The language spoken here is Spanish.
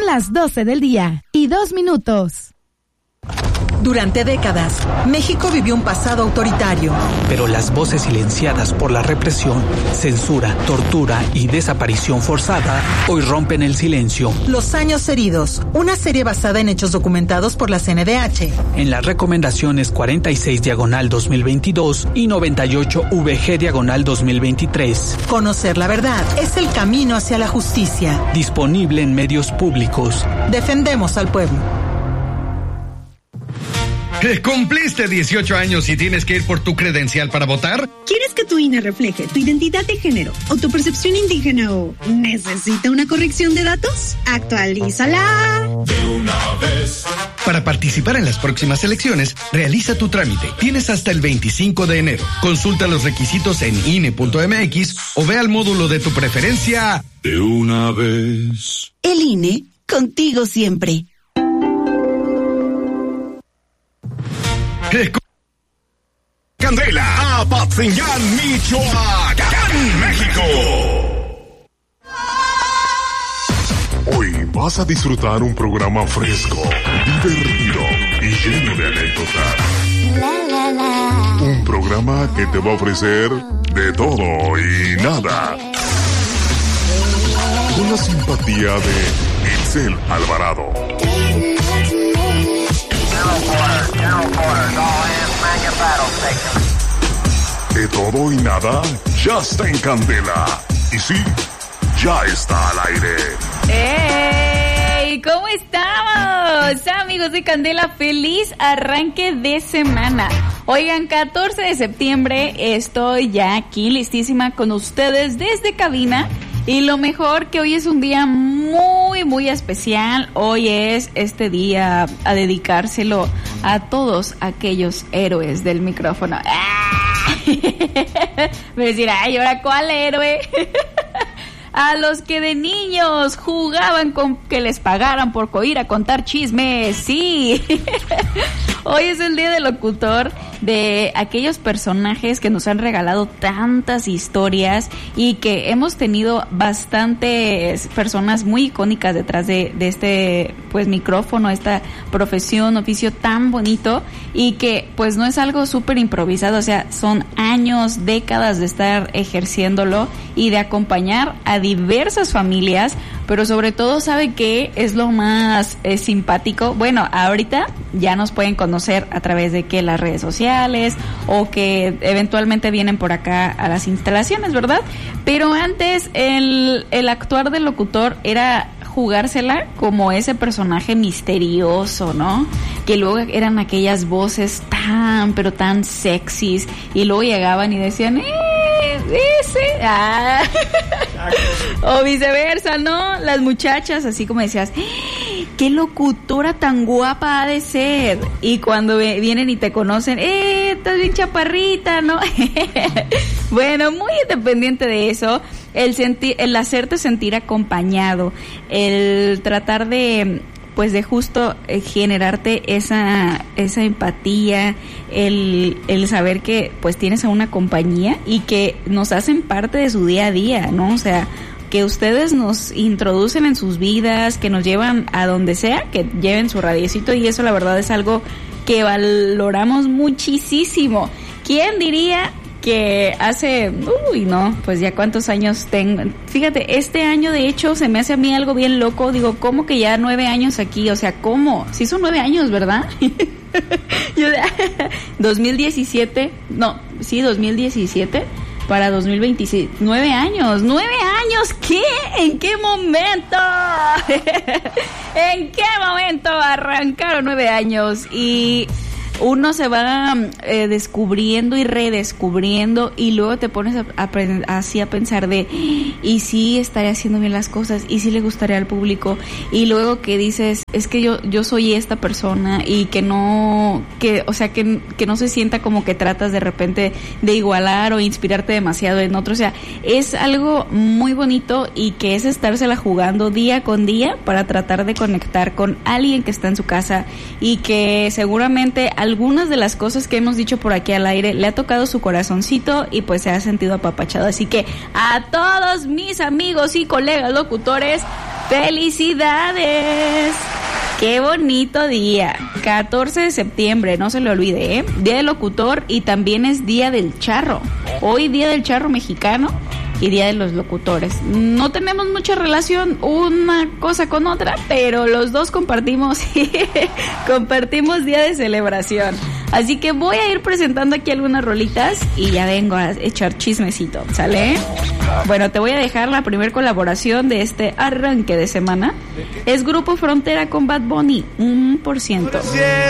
las 12:02. Durante décadas, México vivió un pasado autoritario. Pero las voces silenciadas por la represión, censura, tortura y desaparición forzada hoy rompen el silencio. Los años heridos, una serie basada en hechos documentados por la CNDH. En las recomendaciones 46/2022 y 98/VG/2023. Conocer la verdad es el camino hacia la justicia. Disponible en medios públicos. Defendemos al pueblo. ¿Cumpliste 18 años y tienes que ir por tu credencial para votar? ¿Quieres que tu INE refleje tu identidad de género o tu percepción indígena o necesita una corrección de datos? ¡Actualízala! De una vez. Para participar en las próximas elecciones, realiza tu trámite. Tienes hasta el 25 de enero. Consulta los requisitos en INE.mx o ve al módulo de tu preferencia. De una vez. El INE, contigo siempre. Candela, Apatzingán, Michoacán, México. Hoy vas a disfrutar un programa fresco, divertido y lleno de anécdotas. Un programa que te va a ofrecer de todo y nada. Con la simpatía de Itzel Alvarado. De todo y nada, ya está en Candela. Y sí, ya está al aire. ¡Hey! ¿Cómo estamos? Amigos de Candela, feliz arranque de semana. Oigan, 14 de septiembre, estoy ya aquí listísima con ustedes desde cabina. Y lo mejor que hoy es un día muy, muy especial. Hoy es este día a dedicárselo a todos aquellos héroes del micrófono. Me decir, ay, ¿ahora cuál héroe? A los que de niños jugaban con que les pagaran por ir a contar chismes, sí. Hoy es el día del locutor, de aquellos personajes que nos han regalado tantas historias y que hemos tenido bastantes personas muy icónicas detrás de este pues micrófono, esta profesión, oficio tan bonito, y que pues no es algo súper improvisado, o sea, son años, décadas de estar ejerciéndolo y de acompañar a diversas familias, pero sobre todo, ¿sabe qué es lo más simpático? Bueno, ahorita ya nos pueden conocer a través de que las redes sociales o que eventualmente vienen por acá a las instalaciones, ¿verdad? Pero antes el actuar del locutor era jugársela como ese personaje misterioso, ¿no? Que luego eran aquellas voces pero tan sexys, y luego llegaban y decían, ese, o viceversa, ¿no? Las muchachas, así como decías, qué locutora tan guapa ha de ser, y cuando vienen y te conocen, estás bien chaparrita, ¿no? Bueno, muy independiente de eso, el hacerte sentir acompañado, el tratar de pues de justo generarte esa empatía, el saber que pues tienes a una compañía y que nos hacen parte de su día a día, ¿no? O sea, que ustedes nos introducen en sus vidas, que nos llevan a donde sea, que lleven su radiecito, y eso la verdad es algo que valoramos muchísimo. ¿Quién diría que hace, pues ya cuántos años tengo? Fíjate, este año de hecho se me hace a mí algo bien loco. Digo, ¿cómo que ya 9 años aquí? O sea, ¿cómo? Sí son 9 años, ¿verdad? 2017 para 2026, 9 años, ¿qué? ¿En qué momento? ¿En qué momento arrancaron 9 años? Y uno se va descubriendo y redescubriendo, y luego te pones así a pensar de, ¿y si estaría haciendo bien las cosas? ¿Y si le gustaría al público? Y luego que dices, es que yo soy esta persona, y que no se sienta como que tratas de repente de igualar o inspirarte demasiado en otro. O sea, es algo muy bonito, y que es estársela jugando día con día para tratar de conectar con alguien que está en su casa, y que seguramente algunas de las cosas que hemos dicho por aquí al aire le ha tocado su corazoncito, y pues se ha sentido apapachado. Así que a todos mis amigos y colegas locutores, ¡Felicidades! ¡Qué bonito día! 14 de septiembre, no se le olvide, ¿eh? Día del locutor y también es Día del Charro. Hoy Día del Charro mexicano y Día de los Locutores. No tenemos mucha relación una cosa con otra, pero los dos compartimos día de celebración. Así que voy a ir presentando aquí algunas rolitas y ya vengo a echar chismecito, ¿sale? Bueno, te voy a dejar la primer colaboración de este arranque de semana. Es Grupo Frontera con Bad Bunny, 1%.